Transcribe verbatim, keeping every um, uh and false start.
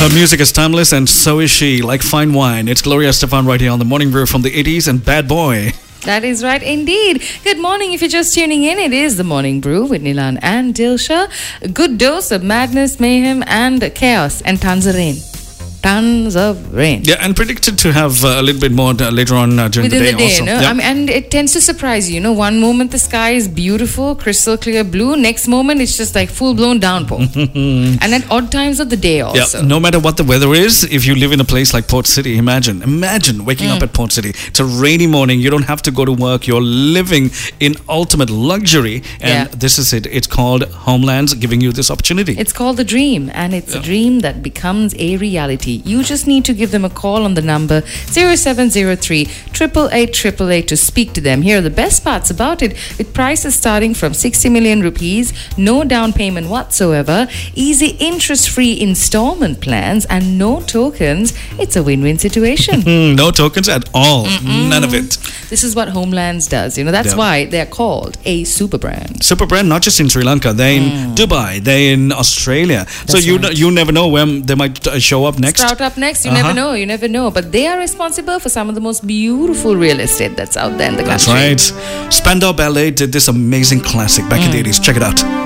Her music is timeless and so is she, like fine wine. It's Gloria Estefan right here on the Morning Brew from the eighties and Bad Boy. That is right indeed. Good morning. If you're just tuning in, it is the Morning Brew with Nilan and Dilsha. A good dose of madness, mayhem and chaos and tons of rain. Tons of rain. Yeah, and predicted to have uh, a little bit more uh, later on uh, during Within the day, the day, also. no? Yep. I mean, and it tends to surprise you. You know, one moment the sky is beautiful, crystal clear blue. Next moment it's just like full blown downpour. And at odd times of the day also. Yeah, no matter what the weather is, if you live in a place like Port City, imagine, imagine waking mm. up at Port City. It's a rainy morning. You don't have to go to work. You're living in ultimate luxury. And yeah. this is it. It's called Homelands giving you this opportunity. It's called the dream. And it's yeah. a dream that becomes a reality. You just need to give them a call on the number zero seven zero three, eight eight eight, eight eight eight to speak to them. Here are the best parts about it. With prices starting from sixty million rupees, no down payment whatsoever, easy interest-free installment plans, and no tokens. It's a win-win situation. No tokens at all. Mm-mm. None of it. This is what Homelands does. You know, that's yeah. why they're called a super brand. Super brand, not just in Sri Lanka. They're in mm. Dubai. They're in Australia. That's so you right. you never know when they might uh, show up next. Sprout up next. You uh-huh. never know. You never know. But they are responsible for some of the most beautiful real estate that's out there in the country. That's right. Spandau Ballet did this amazing classic back mm. in the eighties. Check it out.